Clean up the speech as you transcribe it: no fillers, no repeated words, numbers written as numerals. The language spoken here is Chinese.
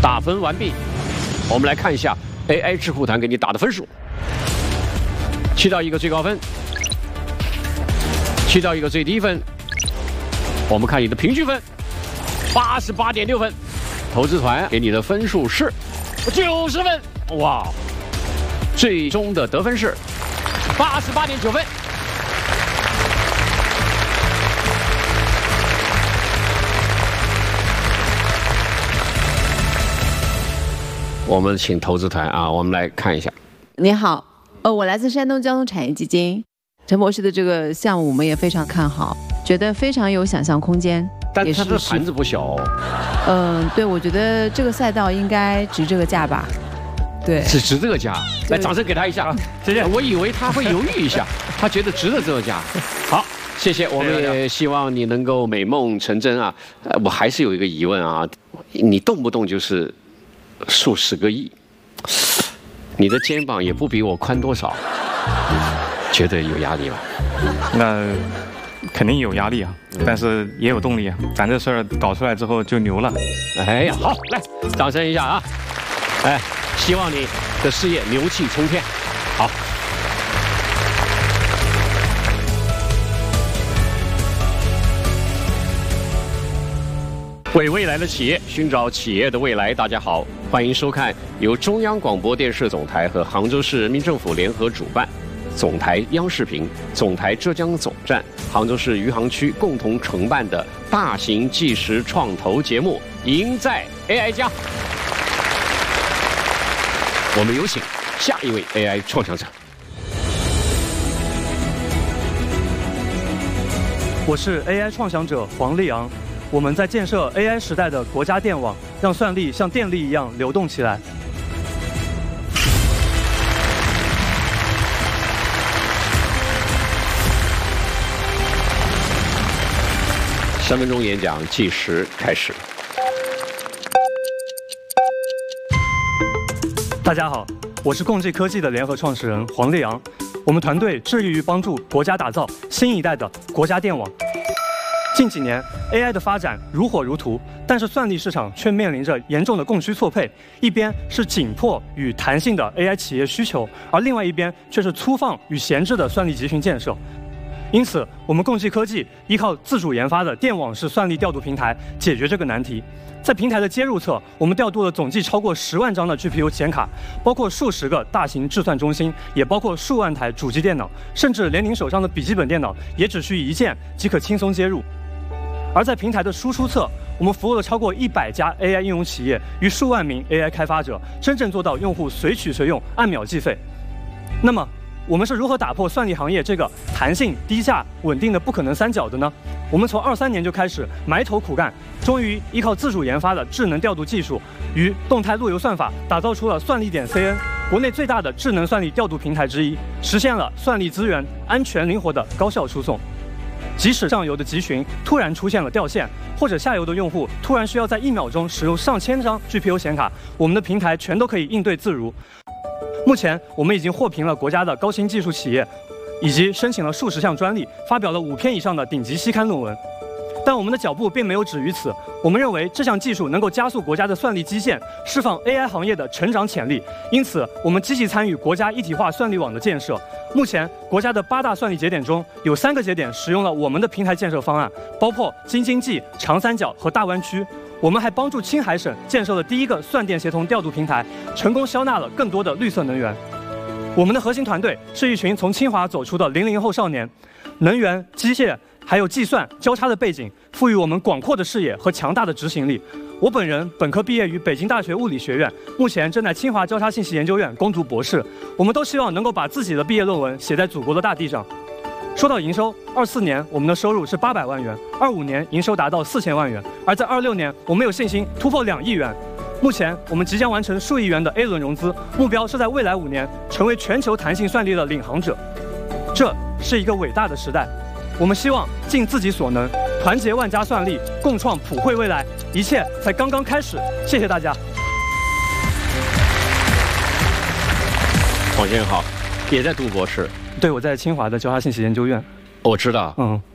打分完毕，我们来看一下 AI 智库团给你打的分数：7道一个最高分，7道一个最低分。我们看你的平均分，88.6分。投资团给你的分数是90分，哇！最终的得分是88.9分。我们请投资团啊，我们来看一下。 你好，我来自山东交通产业基金。陈博士的这个项目我们也非常看好，觉得非常有想象空间。 但它的盘子不小哦。对，我觉得这个赛道应该值这个价吧。对， 是值这个价。来，掌声给他一下，谢谢。我以为他会犹豫一下，他觉得值得这个价。好，谢谢。我们也希望你能够美梦成真啊。我还是有一个疑问啊，你动不动就是数10个亿，你的肩膀也不比我宽多少，觉得有压力吗？ 那肯定有压力啊，但是也有动力啊。咱这事儿搞出来之后就牛了。 哎呀，好，来，掌声一下啊！哎，希望你的事业牛气冲天。好。为未来的企业寻找企业的未来。大家好，欢迎收看由中央广播电视总台和杭州市人民政府联合主办，总台央视频、总台浙江总站、杭州市余杭区共同承办的大型纪实创投节目《赢在 AI 家》。我们有请下一位 AI 创想者。 我是 AI 创想者黄立昂。我们在建设 AI 时代的国家电网，让算力像电力一样流动起来。 3分钟演讲计时开始。 大家好，我是共济科技的联合创始人黄立昂。我们团队致力于帮助国家打造新一代的国家电网。近几年 ，AI 的发展如火如荼，但是算力市场却面临着严重的供需错配。一边是紧迫与弹性的 AI 企业需求，而另外一边却是粗放与闲置的算力集群建设。因此，我们共济科技依靠自主研发的电网式算力调度平台解决这个难题。在平台的接入侧，我们调度了总计超过10万张的 GPU 显卡，包括数十个大型制算中心，也包括数万台主机电脑，甚至连您手上的笔记本电脑也只需一键即可轻松接入。而在平台的输出侧，我们服务了超过100家 AI 应用企业与数万名 AI 开发者，真正做到用户随取随用，按秒计费。那么，我们是如何打破算力行业这个弹性、低价、稳定的不可能三角的呢？我们从23年就开始埋头苦干，终于依靠自主研发的智能调度技术与动态路由算法，打造出了算力点 CN， 国内最大的智能算力调度平台之一，实现了算力资源安全灵活的高效输送。即使上游的集群突然出现了掉线，或者下游的用户突然需要在1秒钟使用上千张 GPU 显卡，我们的平台全都可以应对自如。目前，我们已经获评了国家的高新技术企业，以及申请了数十项专利，发表了5篇以上的顶级期刊论文。但我们的脚步并没有止于此，我们认为这项技术能够加速国家的算力基建，释放 AI 行业的成长潜力。因此，我们积极参与国家一体化算力网的建设。目前，国家的8大算力节点中，有3个节点使用了我们的平台建设方案，包括京津冀、长三角和大湾区。我们还帮助青海省建设了第一个算电协同调度平台，成功消纳了更多的绿色能源。我们的核心团队是一群从清华走出的00后少年，能源、机械还有计算交叉的背景，赋予我们广阔的视野和强大的执行力。我本人本科毕业于北京大学物理学院，目前正在清华交叉信息研究院攻读博士。我们都希望能够把自己的毕业论文写在祖国的大地上。说到营收，24年我们的收入是800万元，25年营收达到4000万元，而在26年我们有信心突破2亿元。目前我们即将完成数亿元的 A 轮融资，目标是在未来5年成为全球弹性算力的领航者。这是一个伟大的时代，我们希望尽自己所能，团结万家算力，共创普惠未来。一切才刚刚开始，谢谢大家。 黄先生好，也在读博士。 对，我在清华的交叉信息研究院。 我知道。